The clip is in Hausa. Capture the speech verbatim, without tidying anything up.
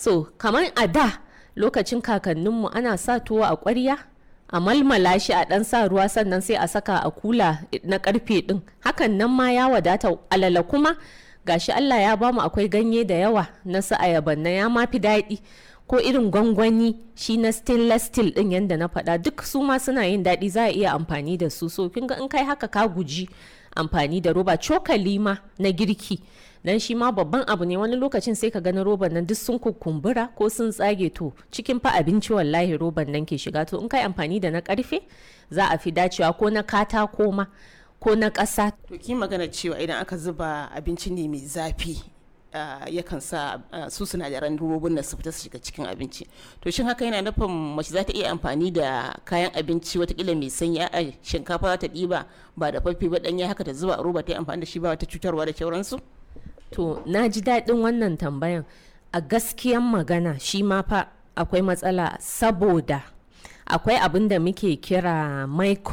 So kamar a da lokacin kakanninmu ana sa tuwo a ƙwarya a malmala shi a ɗan sa ruwa sannan sai a saka a kula na ƙarfe ɗin, hakan nan ma ya wadata. Alala kuma gashi Allah ya bamu akwai ganye da yawa na su ayaban na ya ma fi daɗi, ko irin gwangwani shi na stainless steel ɗin yanda na faɗa duk su ma suna yin daɗi, za a iya amfani da su. So kin ga in kai haka ka guji amfani da roba. Cokali ma na girki dan shi ma babban abu ne, wani lokacin sai ka ga na roban nan duk sun kukumbura ko sun tsage, to cikin fa abinci wallahi roban nan ke shiga. To in kai amfani da na karfe za a fi dacewa, ko na katako ma ko na ƙasa. To ki magana cewa idan aka zuba abinci ne mai zafi Uh, yakan sa uh, su sinadaran robobin na su fita su shiga cikin abinci. To shin haka yana nufin mace za ta iya amfani da kayan abinci watakila mai sanyi a shinkafa za ta ɗiba ba da faffe ba ɗanya haka ta zuba a roba ta yi amfani da shi ba wata cutarwa da sauransu? To na ji daɗin wannan tambayan. A gaskiyan magana shi ma fa akwai matsala, saboda akwai abin da muke kira micro